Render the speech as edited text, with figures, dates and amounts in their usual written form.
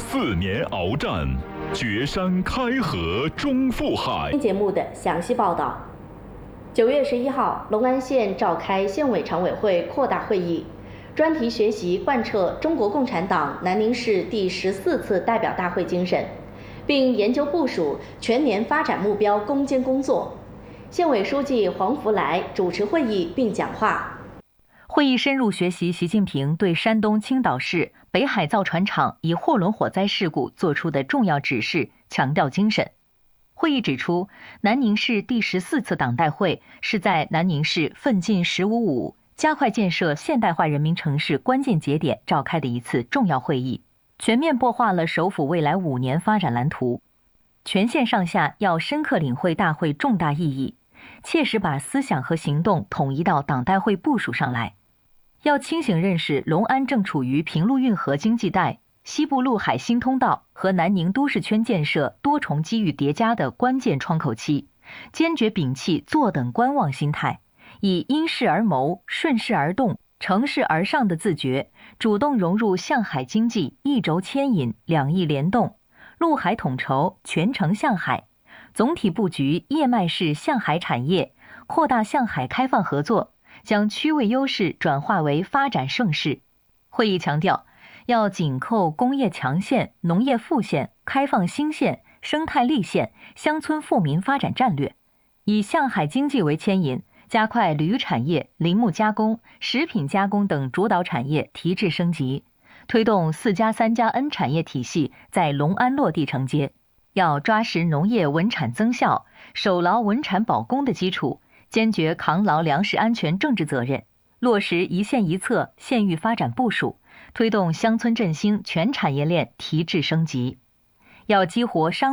4年鏖战，决山开河终赴海。 节目的详细报道。9月11号，隆安县召开县委常委会扩大会议，专题学习贯彻中国共产党南宁市第14次代表大会精神，并研究部署全年发展目标攻坚工作。县委书记黄福来主持会议并讲话。 会议深入学习习近平对山东青岛市北海造船厂一货轮火灾事故作出的重要指示，强调精神。会议指出，南宁市第14次党代会是在南宁市奋进“15+5”加快建设现代化人民城市关键节点召开的一次重要会议，全面擘画了首府未来5年发展蓝图。全县上下要深刻领会大会重大意义，切实把思想和行动统一到党代会部署上来。要清醒认识隆安正处于平陆运河经济带、西部陆海新通道和南宁都市圈建设多重机遇叠加的关键窗口期，坚决摒弃坐等观望心态，以因势而谋、顺势而动、乘势而上的自觉，主动融入向海经济一轴牵引、两翼联动、陆海统筹、全程向海，总体布局叶脉式向海产业，扩大向海开放合作，将区位优势转化为发展盛世。会议强调，要紧扣工业强县、农业富县、开放新县、生态立县、乡村富民发展战略，以向海经济为牵引，加快铝产业、林木加工、食品加工等主导产业提质升级，推动4+3+N 产业体系在隆安落地承接。要抓实农业稳产增效，守牢稳产保供的基础，坚决扛牢粮食安全政治责任，落实一县一策县域发展部署，推动乡村振兴全产业链提质升级。要激活商